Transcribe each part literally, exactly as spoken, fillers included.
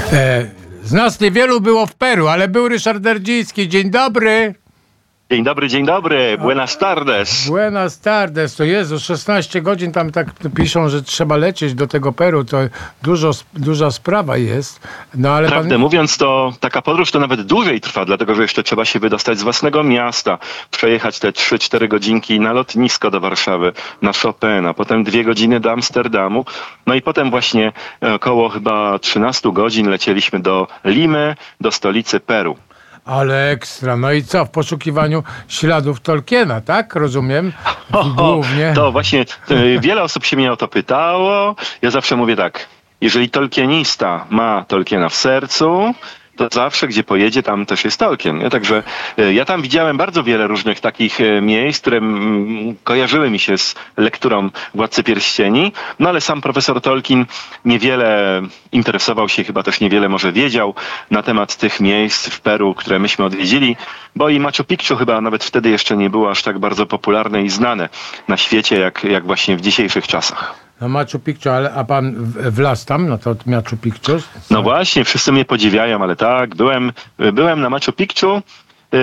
E, z nas niewielu było w Peru, ale był Ryszard Derdziński. Dzień dobry. Dzień dobry, dzień dobry. Buenas tardes. Buenas tardes. To Jezu, szesnaście godzin tam tak piszą, że trzeba lecieć do tego Peru. To dużo, duża sprawa jest. No, ale Prawdę pan... mówiąc, to taka podróż to nawet dłużej trwa, dlatego że jeszcze trzeba się wydostać z własnego miasta, przejechać te trzy cztery godzinki na lotnisko do Warszawy, na Chopina, potem dwie godziny do Amsterdamu, no i potem właśnie około chyba trzynaście godzin lecieliśmy do Limy, do stolicy Peru. Ale ekstra. No i co? W poszukiwaniu śladów Tolkiena, tak? Rozumiem? Głównie. To właśnie y, wiele osób się mnie o to pytało. Ja zawsze mówię tak. Jeżeli tolkienista ma Tolkiena w sercu, to zawsze, gdzie pojedzie, tam też jest Tolkien. Nie? Także y, ja tam widziałem bardzo wiele różnych takich y, miejsc, które mm, kojarzyły mi się z lekturą Władcy Pierścieni. No ale sam profesor Tolkien niewiele interesował się, chyba też niewiele może wiedział na temat tych miejsc w Peru, które myśmy odwiedzili, bo i Machu Picchu chyba nawet wtedy jeszcze nie było aż tak bardzo popularne i znane na świecie, jak, jak właśnie w dzisiejszych czasach. No Machu Picchu, ale a pan wlazł tam, no to Machu Picchu? No właśnie, wszyscy mnie podziwiają, ale tak, byłem, byłem na Machu Picchu yy,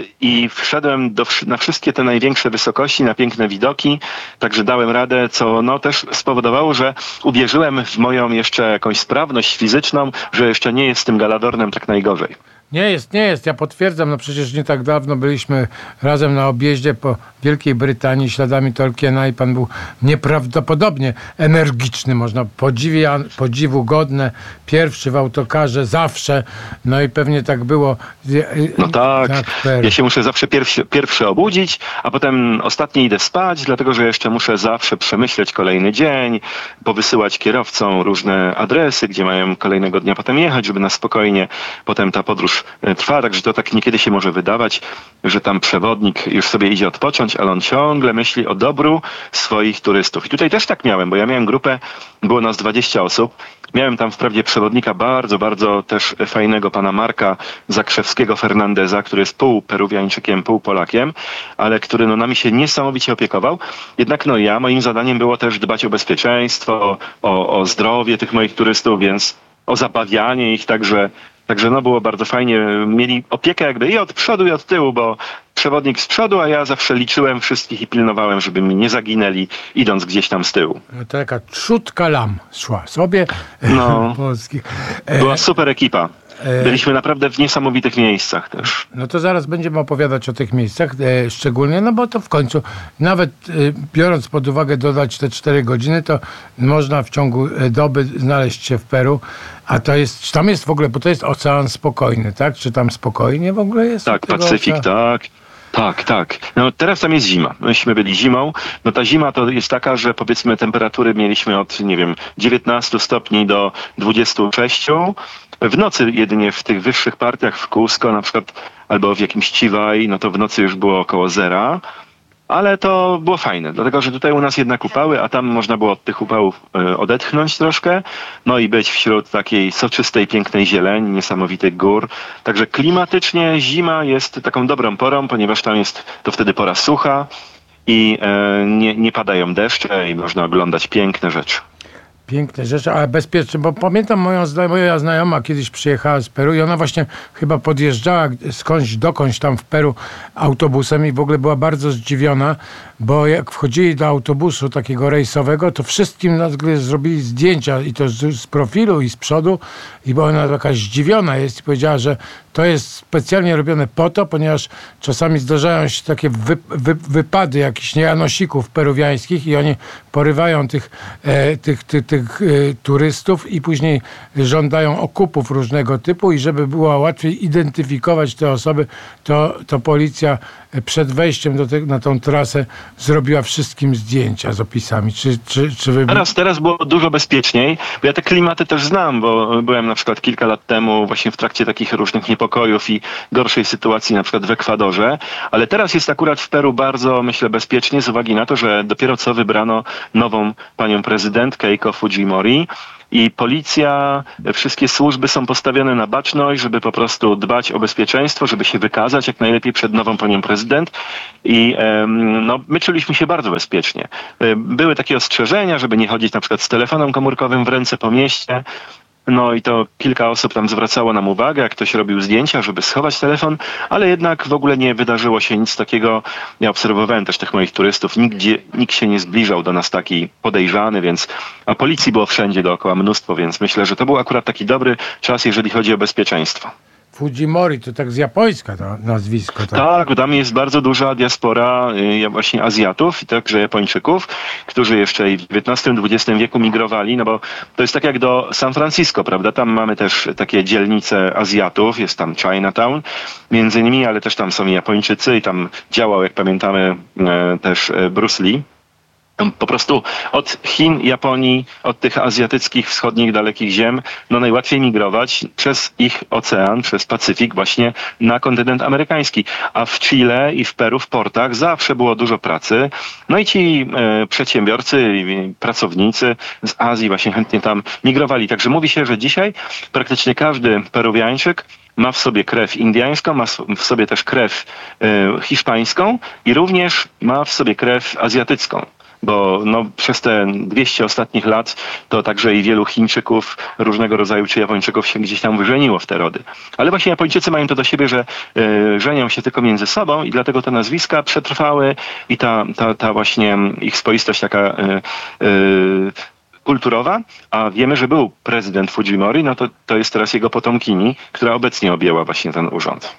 i wszedłem do, na wszystkie te największe wysokości, na piękne widoki, także dałem radę, co no też spowodowało, że uwierzyłem w moją jeszcze jakąś sprawność fizyczną, że jeszcze nie jest z tym Galadornem tak najgorzej. Nie jest, nie jest. Ja potwierdzam, no przecież nie tak dawno byliśmy razem na objeździe po Wielkiej Brytanii śladami Tolkiena i pan był nieprawdopodobnie energiczny, można podziwia, podziwu godne, pierwszy w autokarze zawsze, no i pewnie tak było. No tak, ja się muszę zawsze pierwszy, pierwszy obudzić, a potem ostatni idę spać, dlatego że jeszcze muszę zawsze przemyśleć kolejny dzień, powysyłać kierowcom różne adresy, gdzie mają kolejnego dnia potem jechać, żeby na spokojnie potem ta podróż trwa, także to tak niekiedy się może wydawać, że tam przewodnik już sobie idzie odpocząć, ale on ciągle myśli o dobru swoich turystów. I tutaj też tak miałem, bo ja miałem grupę, było nas dwadzieścia osób. Miałem tam wprawdzie przewodnika bardzo, bardzo też fajnego pana Marka Zakrzewskiego Fernandeza, który jest pół Peruwiańczykiem, pół Polakiem, ale który no, nami się niesamowicie opiekował. Jednak no ja, moim zadaniem było też dbać o bezpieczeństwo, o, o zdrowie tych moich turystów, więc o zabawianie ich, także Także no było bardzo fajnie. Mieli opiekę jakby i od przodu, i od tyłu, bo przewodnik z przodu, a ja zawsze liczyłem wszystkich i pilnowałem, żeby mi nie zaginęli, idąc gdzieś tam z tyłu. No to taka trzutka lam szła sobie. No, Polskich. Była super ekipa. Byliśmy naprawdę w niesamowitych miejscach też. No to zaraz będziemy opowiadać o tych miejscach e, szczególnie, no bo to w końcu, nawet e, biorąc pod uwagę dodać te cztery godziny, to można w ciągu doby znaleźć się w Peru, a to jest, czy tam jest w ogóle, bo to jest ocean spokojny, tak? Czy tam spokojnie w ogóle jest? Tak, Pacyfik, tak. Tak, tak. No teraz tam jest zima. Myśmy byli zimą. No ta zima to jest taka, że powiedzmy temperatury mieliśmy od, nie wiem, dziewiętnastu stopni do dwudziestu sześciu. W nocy jedynie w tych wyższych partiach, w Cusco na przykład, albo w jakimś Chivaj, no to w nocy już było około zera. Ale to było fajne, dlatego że tutaj u nas jednak upały, a tam można było od tych upałów y, odetchnąć troszkę, no i być wśród takiej soczystej, pięknej zieleni, niesamowitych gór. Także klimatycznie zima jest taką dobrą porą, ponieważ tam jest to wtedy pora sucha i y, nie, nie padają deszcze i można oglądać piękne rzeczy. Piękne rzeczy, ale bezpieczne, bo pamiętam moją, moja znajoma kiedyś przyjechała z Peru i ona właśnie chyba podjeżdżała skądś dokądś tam w Peru autobusem i w ogóle była bardzo zdziwiona, bo jak wchodzili do autobusu takiego rejsowego, to wszystkim nagle zrobili zdjęcia i to z, z profilu i z przodu i bo ona taka zdziwiona jest i powiedziała, że to jest specjalnie robione po to, ponieważ czasami zdarzają się takie wy, wy, wypady jakichś niejanosików peruwiańskich i oni porywają tych, e, tych, tych, tych e, turystów i później żądają okupów różnego typu i żeby było łatwiej identyfikować te osoby, to, to policja przed wejściem do te, na tą trasę zrobiła wszystkim zdjęcia z opisami. Czy, czy, czy wy... teraz, teraz było dużo bezpieczniej, bo ja te klimaty też znam, bo byłem na przykład kilka lat temu właśnie w trakcie takich różnych niepokojów i gorszej sytuacji na przykład w Ekwadorze, ale teraz jest akurat w Peru bardzo, myślę, bezpiecznie z uwagi na to, że dopiero co wybrano nową panią prezydent Keiko Fujimori. I policja, wszystkie służby są postawione na baczność, żeby po prostu dbać o bezpieczeństwo, żeby się wykazać jak najlepiej przed nową panią prezydent. I no, my czuliśmy się bardzo bezpiecznie. Były takie ostrzeżenia, żeby nie chodzić na przykład z telefonem komórkowym w ręce po mieście. No i to kilka osób tam zwracało nam uwagę, jak ktoś robił zdjęcia, żeby schować telefon, ale jednak w ogóle nie wydarzyło się nic takiego. Ja obserwowałem też tych moich turystów, nigdzie, nikt się nie zbliżał do nas taki podejrzany, więc a policji było wszędzie dookoła mnóstwo, więc myślę, że to był akurat taki dobry czas, jeżeli chodzi o bezpieczeństwo. Fujimori to tak z japońska to nazwisko. Tak, tak, tam jest bardzo duża diaspora y, właśnie Azjatów i także Japończyków, którzy jeszcze i w dziewiętnastym dwudziestym wieku migrowali, no bo to jest tak jak do San Francisco, prawda? Tam mamy też takie dzielnice Azjatów, jest tam Chinatown między innymi, ale też tam są Japończycy i tam działał, jak pamiętamy, y, też y, Bruce Lee. Po prostu od Chin, Japonii, od tych azjatyckich, wschodnich, dalekich ziem, no najłatwiej migrować przez ich ocean, przez Pacyfik właśnie na kontynent amerykański. A w Chile i w Peru, w portach zawsze było dużo pracy. No i ci e, przedsiębiorcy, pracownicy z Azji właśnie chętnie tam migrowali. Także mówi się, że dzisiaj praktycznie każdy Peruwiańczyk ma w sobie krew indyjską, ma w sobie też krew e, hiszpańską i również ma w sobie krew azjatycką. Bo no, przez te dwieście ostatnich lat to także i wielu Chińczyków, różnego rodzaju czy Japończyków się gdzieś tam wyżeniło w te rody. Ale właśnie Japończycy mają to do siebie, że y, żenią się tylko między sobą i dlatego te nazwiska przetrwały i ta, ta, ta właśnie ich spoistość taka y, y, kulturowa, a wiemy, że był prezydent Fujimori, no to, to jest teraz jego potomkini, która obecnie objęła właśnie ten urząd.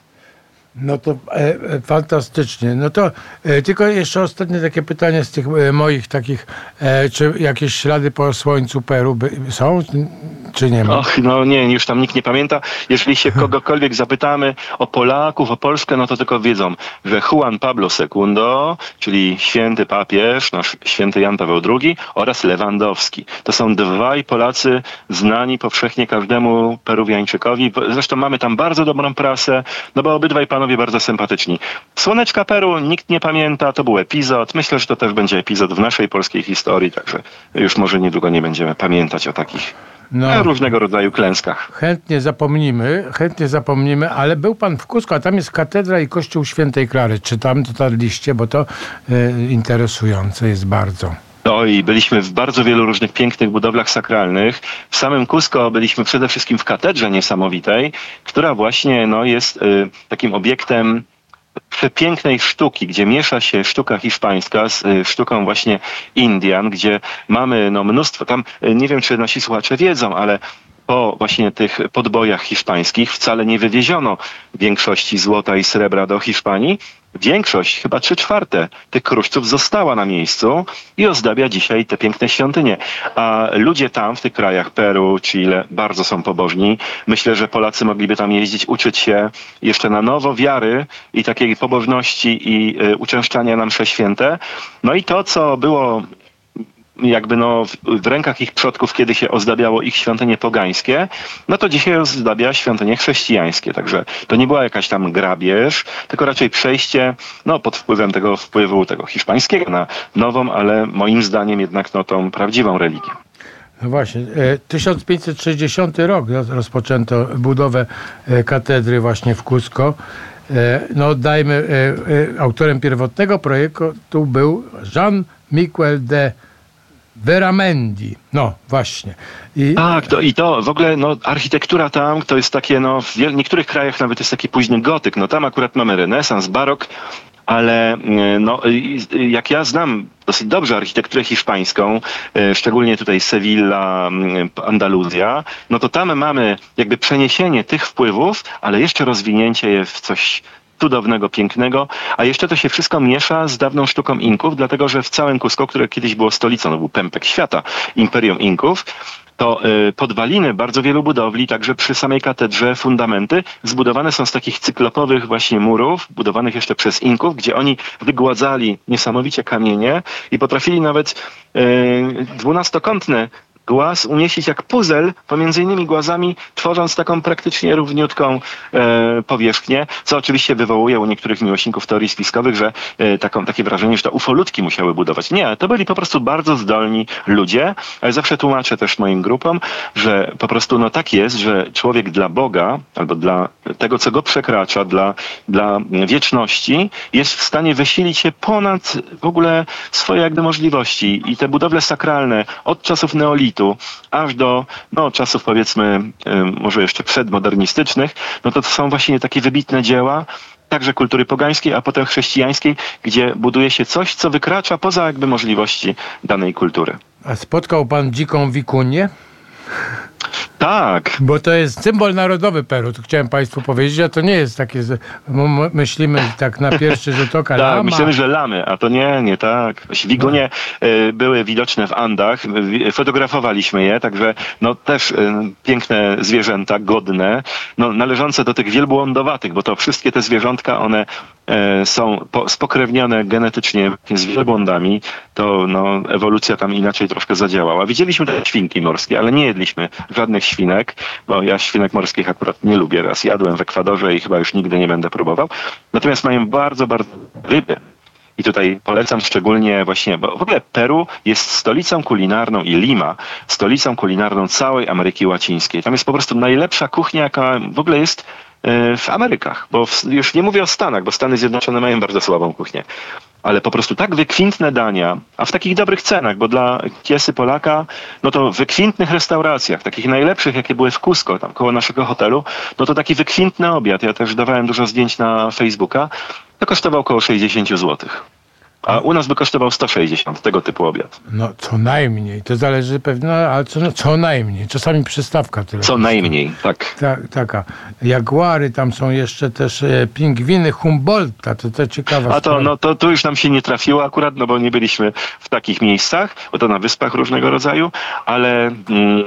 No to e, e, fantastycznie. No to e, tylko jeszcze ostatnie takie pytanie z tych e, moich takich, e, czy jakieś ślady po słońcu Peru by, są, czy nie ma? Och, no nie, już tam nikt nie pamięta. Jeżeli się kogokolwiek zapytamy o Polaków, o Polskę, no to tylko wiedzą, że Juan Pablo segundo, czyli święty papież, nasz święty Jan Paweł drugi oraz Lewandowski. To są dwaj Polacy znani powszechnie każdemu Peruwiańczykowi. Zresztą mamy tam bardzo dobrą prasę, no bo obydwaj panowie bardzo sympatyczni. Słoneczka Peru nikt nie pamięta, to był epizod. Myślę, że to też będzie epizod w naszej polskiej historii, także już może niedługo nie będziemy pamiętać o takich no, różnego rodzaju klęskach. Chętnie zapomnimy, chętnie zapomnimy, ale był pan w Cusco, a tam jest katedra i kościół Świętej Klary. Czy tam dotarliście, bo to e, interesujące jest bardzo. No i byliśmy w bardzo wielu różnych pięknych budowlach sakralnych. W samym Cusco byliśmy przede wszystkim w katedrze niesamowitej, która właśnie no, jest y, takim obiektem przepięknej sztuki, gdzie miesza się sztuka hiszpańska z y, sztuką właśnie Indian, gdzie mamy no, mnóstwo, tam y, nie wiem, czy nasi słuchacze wiedzą, ale po właśnie tych podbojach hiszpańskich wcale nie wywieziono większości złota i srebra do Hiszpanii. Większość, chyba trzy czwarte tych kruszców została na miejscu i ozdabia dzisiaj te piękne świątynie. A ludzie tam, w tych krajach, Peru, Chile, bardzo są pobożni. Myślę, że Polacy mogliby tam jeździć, uczyć się jeszcze na nowo wiary i takiej pobożności i y, uczęszczania na msze święte. No i to, co było jakby no w, w rękach ich przodków, kiedy się ozdabiało ich świątynie pogańskie, no to dzisiaj ozdabia świątynie chrześcijańskie. Także to nie była jakaś tam grabież, tylko raczej przejście no, pod wpływem tego wpływu tego hiszpańskiego na nową, ale moim zdaniem jednak no, tą prawdziwą religię. No właśnie, tysiąc pięćset sześćdziesiąty rok rozpoczęto budowę katedry właśnie w Cusco. No dajmy, autorem pierwotnego projektu był Jean-Michel de Veramendi. No właśnie. I... Tak, to, i to w ogóle no, architektura tam to jest takie, no w wiel- niektórych krajach nawet jest taki późny gotyk. No tam akurat mamy renesans, barok, ale no, jak ja znam dosyć dobrze architekturę hiszpańską, szczególnie tutaj Sewilla, Andaluzja, no to tam mamy jakby przeniesienie tych wpływów, ale jeszcze rozwinięcie je w coś cudownego, pięknego, a jeszcze to się wszystko miesza z dawną sztuką Inków, dlatego że w całym Cusco, które kiedyś było stolicą, no był pępek świata, imperium Inków, to y, podwaliny bardzo wielu budowli, także przy samej katedrze fundamenty zbudowane są z takich cyklopowych właśnie murów, budowanych jeszcze przez Inków, gdzie oni wygładzali niesamowicie kamienie i potrafili nawet y, dwunastokątne głaz umieścić jak puzzle pomiędzy innymi głazami, tworząc taką praktycznie równiutką e, powierzchnię, co oczywiście wywołuje u niektórych miłośników teorii spiskowych, że e, taką, takie wrażenie, że to ufolutki musiały budować. Nie, to byli po prostu bardzo zdolni ludzie, ale zawsze tłumaczę też moim grupom, że po prostu no tak jest, że człowiek dla Boga, albo dla tego, co go przekracza, dla, dla wieczności, jest w stanie wysilić się ponad w ogóle swoje jakby możliwości. I te budowle sakralne od czasów neolitu, paleolitu, aż do no, czasów powiedzmy może jeszcze przedmodernistycznych, no to to są właśnie takie wybitne dzieła, także kultury pogańskiej, a potem chrześcijańskiej, gdzie buduje się coś, co wykracza poza jakby możliwości danej kultury. A spotkał pan dziką wikunię? Tak. Bo to jest symbol narodowy Peru, to chciałem państwu powiedzieć, a to nie jest takie, myślimy tak na pierwszy rzut oka, tak, lama. myślimy, że lamy, a to nie, nie tak. Wigunie no. y, były widoczne w Andach, fotografowaliśmy je, także no też y, piękne zwierzęta, godne, no należące do tych wielbłądowatych, bo to wszystkie te zwierzątka, one y, są po, spokrewnione genetycznie z wielbłądami, to no ewolucja tam inaczej troszkę zadziałała. Widzieliśmy te świnki morskie, ale nie jedliśmy żadnych świnek, bo ja świnek morskich akurat nie lubię. Raz jadłem w Ekwadorze i chyba już nigdy nie będę próbował. Natomiast mają bardzo, bardzo ryby. I tutaj polecam szczególnie właśnie, bo w ogóle Peru jest stolicą kulinarną i Lima stolicą kulinarną całej Ameryki Łacińskiej. Tam jest po prostu najlepsza kuchnia, jaka w ogóle jest w Amerykach. Bo w, już nie mówię o Stanach, bo Stany Zjednoczone mają bardzo słabą kuchnię. Ale po prostu tak wykwintne dania, a w takich dobrych cenach, bo dla kiesy Polaka, no to w wykwintnych restauracjach, takich najlepszych, jakie były w Cusco, tam koło naszego hotelu, no to taki wykwintny obiad, ja też dawałem dużo zdjęć na Facebooka, to kosztował około sześćdziesiąt złotych. A u nas by kosztował sto sześćdziesiąt, tego typu obiad. No co najmniej, to zależy pewnie, ale co, no, co najmniej, czasami przystawka tyle. Co najmniej, tak. Ta, taka. Jaguary, tam są jeszcze też e, pingwiny Humboldta, to, to ciekawa A to, no, to, to już nam się nie trafiło akurat, no bo nie byliśmy w takich miejscach, bo to na wyspach różnego rodzaju, ale... Mm,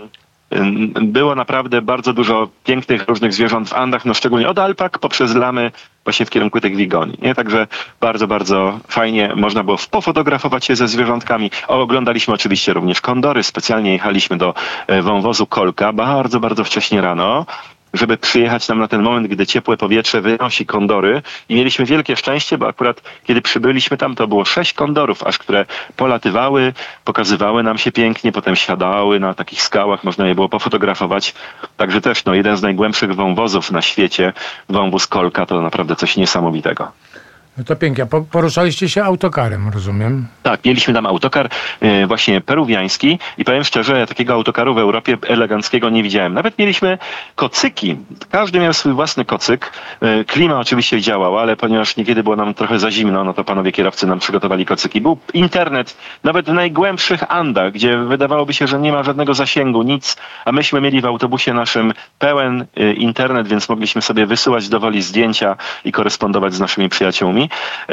było naprawdę bardzo dużo pięknych różnych zwierząt w Andach, no szczególnie od alpak poprzez lamy właśnie w kierunku tych wigoni. Nie? Także bardzo, bardzo fajnie można było pofotografować się ze zwierzątkami. Oglądaliśmy oczywiście również kondory. Specjalnie jechaliśmy do wąwozu Kolka bardzo, bardzo wcześnie rano, żeby przyjechać nam na ten moment, gdy ciepłe powietrze wynosi kondory. I mieliśmy wielkie szczęście, bo akurat kiedy przybyliśmy tam, to było sześć kondorów, aż które polatywały, pokazywały nam się pięknie, potem siadały na takich skałach, można je było pofotografować. Także też no, jeden z najgłębszych wąwozów na świecie, wąwóz Kolka, to naprawdę coś niesamowitego. No to pięknie. Poruszaliście się autokarem, rozumiem? Tak, mieliśmy tam autokar e, właśnie peruwiański i powiem szczerze, ja takiego autokaru w Europie eleganckiego nie widziałem. Nawet mieliśmy kocyki. Każdy miał swój własny kocyk. E, klima oczywiście działała, ale ponieważ niekiedy było nam trochę za zimno, no to panowie kierowcy nam przygotowali kocyki. Był internet nawet w najgłębszych Andach, gdzie wydawałoby się, że nie ma żadnego zasięgu, nic, a myśmy mieli w autobusie naszym pełen e, internet, więc mogliśmy sobie wysyłać dowoli zdjęcia i korespondować z naszymi przyjaciółmi.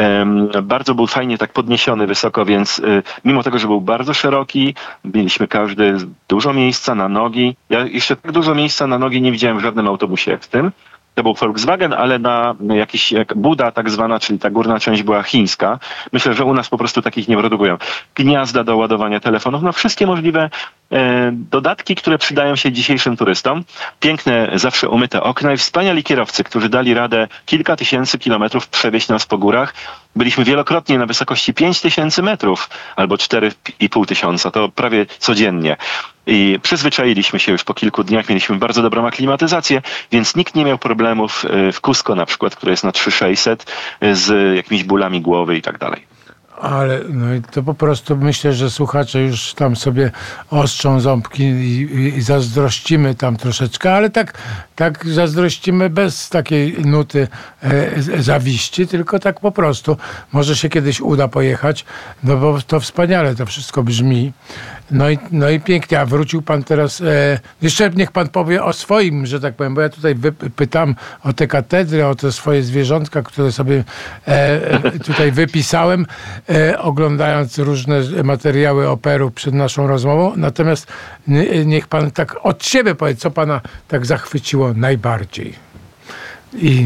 Bardzo był fajnie tak podniesiony wysoko, więc mimo tego, że był bardzo szeroki, mieliśmy każdy dużo miejsca na nogi. Ja jeszcze tak dużo miejsca na nogi nie widziałem w żadnym autobusie jak w tym. To był Volkswagen, ale na jakiś jak Buda tak zwana, czyli ta górna część była chińska. Myślę, że u nas po prostu takich nie produkują. Gniazda do ładowania telefonów, no wszystkie możliwe e, dodatki, które przydają się dzisiejszym turystom. Piękne, zawsze umyte okna i wspaniali kierowcy, którzy dali radę kilka tysięcy kilometrów przewieźć nas po górach. Byliśmy wielokrotnie na wysokości pięć tysięcy metrów albo cztery i pół tysiąca, to prawie codziennie. I przyzwyczailiśmy się już po kilku dniach, mieliśmy bardzo dobrą aklimatyzację, więc nikt nie miał problemów w Cusco na przykład, które jest na trzy tysiące sześćset, z jakimiś bólami głowy i tak dalej. Ale no i to po prostu myślę, że słuchacze już tam sobie ostrzą ząbki i, i, i zazdrościmy tam troszeczkę, ale tak, tak zazdrościmy bez takiej nuty e, zawiści, tylko tak po prostu. Może się kiedyś uda pojechać, no bo to wspaniale to wszystko brzmi. No i, no i pięknie, a wrócił pan teraz, e, jeszcze niech pan powie o swoim, że tak powiem, bo ja tutaj wy, pytam o te katedry, o te swoje zwierzątka, które sobie e, tutaj wypisałem, e, oglądając różne materiały o Peru przed naszą rozmową. Natomiast niech pan tak od siebie powie, co pana tak zachwyciło najbardziej. I,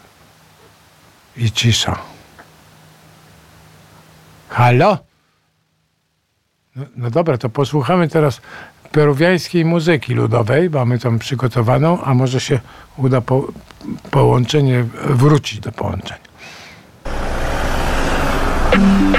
i cisza. Halo? No, no dobra, to posłuchamy teraz peruwiańskiej muzyki ludowej, mamy tam przygotowaną, a może się uda po, połączenie, wrócić do połączenia.